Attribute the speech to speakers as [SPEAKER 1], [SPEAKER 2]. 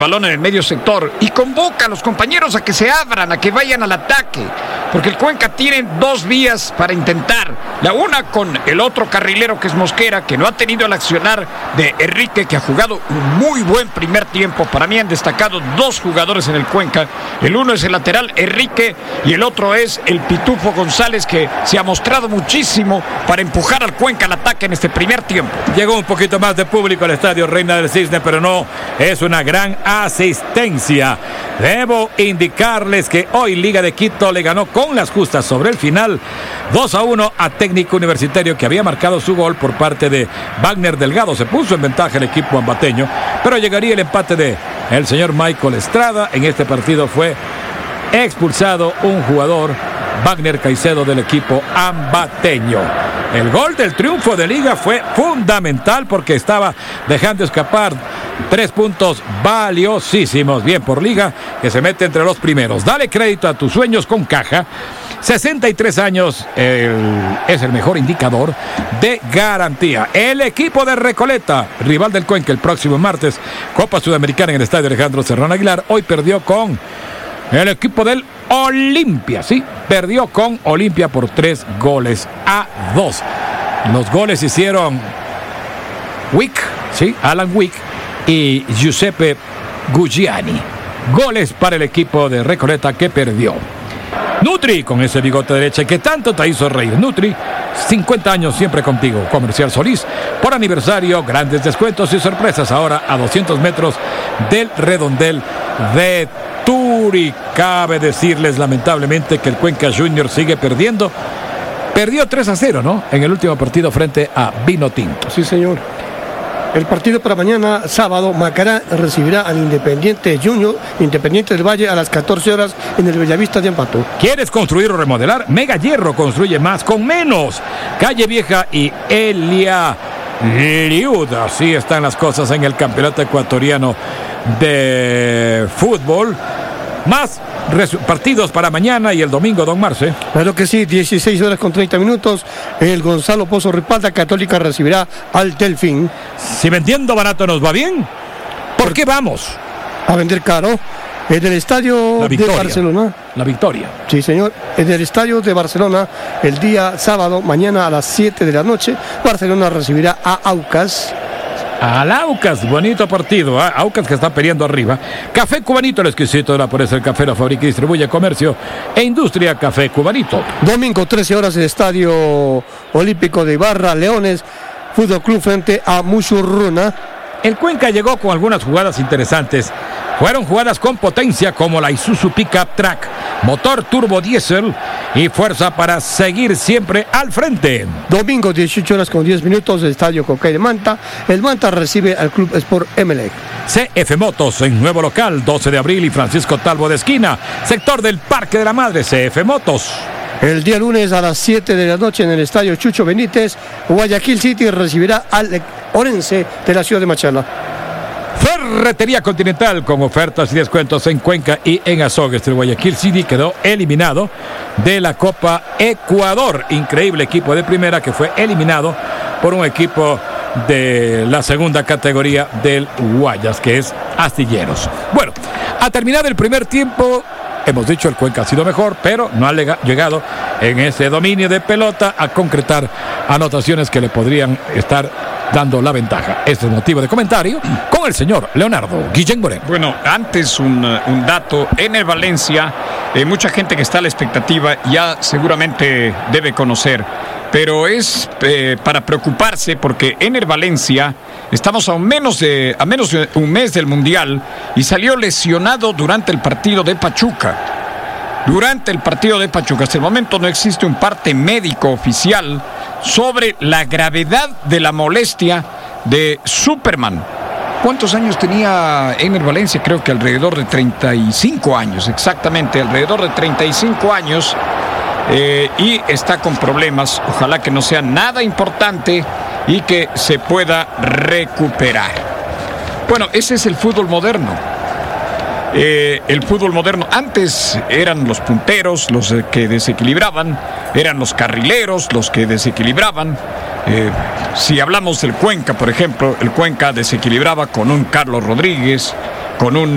[SPEAKER 1] balón en el medio sector y convoca a los compañeros a que se abran, a que vayan al ataque, porque el Cuenca tiene dos vías para intentar. La una con el otro carrilero que es Mosquera, que no ha tenido el accionar de Enrique, que ha jugado un muy buen primer tiempo. Para mí han destacado dos jugadores en el Cuenca. El uno es el lateral Enrique y el otro es el Pitufo González, que se ha mostrado muchísimo para empujar al Cuenca al ataque en este primer tiempo.
[SPEAKER 2] Llegó un poquito más de público al estadio Reina del Cisne, pero no es una gran asistencia. Debo indicarles que hoy Liga de Quito le ganó con las justas sobre el final 2-1 a Técnico Universitario, que había marcado su gol por parte de Wagner Delgado. Se puso en ventaja el equipo ambateño, pero llegaría el empate de el señor Michael Estrada. En este partido fue expulsado un jugador, Wagner Caicedo, del equipo ambateño. El gol del triunfo de Liga fue fundamental porque estaba dejando escapar 3 puntos valiosísimos. Bien por Liga, que se mete entre los primeros. Dale crédito a tus sueños con Caja. 63 años es el mejor indicador de garantía. El equipo de Recoleta, rival del Cuenca el próximo martes, Copa Sudamericana en el estadio Alejandro Serrano Aguilar, hoy perdió con el equipo del Olimpia, sí, perdió con Olimpia por 3-2. Los goles hicieron Wick, sí, Alan Wick y Giuseppe Guggiani. Goles para el equipo de Recoleta, que perdió. Nutri, con ese bigote derecha que tanto te hizo reír. Nutri, 50 años siempre contigo. Comercial Solís, por aniversario, grandes descuentos y sorpresas ahora a 200 metros del redondel de Turi. Cabe decirles lamentablemente que el Cuenca Junior sigue perdiendo. Perdió 3-0, ¿no? En el último partido frente a Vino Tinto.
[SPEAKER 3] Sí, señor. El partido para mañana, sábado, Macará recibirá al Independiente Junior, Independiente del Valle, a las 14 horas en el Bellavista de Ambato.
[SPEAKER 2] ¿Quieres construir o remodelar? Mega Hierro construye más con menos. Calle Vieja y Elia Liud. Así están las cosas en el campeonato ecuatoriano de fútbol. Más partidos para mañana y el domingo, don Marce.
[SPEAKER 3] Claro que sí, 16 horas con 30 minutos. El Gonzalo Pozo Ripalda, Católica recibirá al Delfín.
[SPEAKER 2] Si vendiendo barato nos va bien, ¿por qué vamos
[SPEAKER 3] a vender caro? En el estadio de Barcelona.
[SPEAKER 2] La Victoria.
[SPEAKER 3] Sí, señor. En el estadio de Barcelona, el día sábado, mañana a las 7 de la noche, Barcelona recibirá a Aucas.
[SPEAKER 2] Al Aucas, bonito partido, ¿eh? Aucas que está peleando arriba. Café Cubanito, el exquisito de la pureza del café, la fabrica y distribuye comercio e industria. Café Cubanito.
[SPEAKER 3] Domingo, 13 horas, el Estadio Olímpico de Ibarra, Leones, Fútbol Club frente a Mushurruna.
[SPEAKER 2] El Cuenca llegó con algunas jugadas interesantes. Fueron jugadas con potencia como la Isuzu Pickup Track, motor turbo diésel y fuerza para seguir siempre al frente.
[SPEAKER 3] Domingo, 18 horas con 10 minutos, el Estadio Cocay de Manta. El Manta recibe al Club Sport Emelec.
[SPEAKER 2] CF Motos en nuevo local, 12 de abril y Francisco Talbo de esquina, sector del Parque de la Madre. CF Motos.
[SPEAKER 3] El día lunes a las 7 de la noche en el Estadio Chucho Benítez, Guayaquil City recibirá al Orense de la ciudad de Machala.
[SPEAKER 2] Ferretería Continental, con ofertas y descuentos en Cuenca y en Azogues. El Guayaquil City quedó eliminado de la Copa Ecuador. Increíble equipo de primera que fue eliminado por un equipo de la segunda categoría del Guayas, que es Astilleros. Bueno, a terminar el primer tiempo, hemos dicho el Cuenca ha sido mejor, pero no ha llegado en ese dominio de pelota a concretar anotaciones que le podrían estar dando la ventaja. Este es motivo de comentario con el señor Leonardo Guillén Moreno.
[SPEAKER 1] Bueno, antes un dato. En el Valencia, mucha gente que está a la expectativa ya seguramente debe conocer, pero es para preocuparse, porque en el Valencia estamos a menos de un mes del Mundial y salió lesionado durante el partido de Pachuca. Hasta el momento no existe un parte médico oficial sobre la gravedad de la molestia de Superman. ¿Cuántos años tenía Ener Valencia? Creo que alrededor de 35 años, exactamente, alrededor de 35 años. Y está con problemas. Ojalá que no sea nada importante y que se pueda recuperar. Bueno, ese es el fútbol moderno. El fútbol moderno. Antes eran los punteros los que desequilibraban, eran los carrileros los que desequilibraban. Si hablamos del Cuenca, por ejemplo, el Cuenca desequilibraba con un Carlos Rodríguez, con un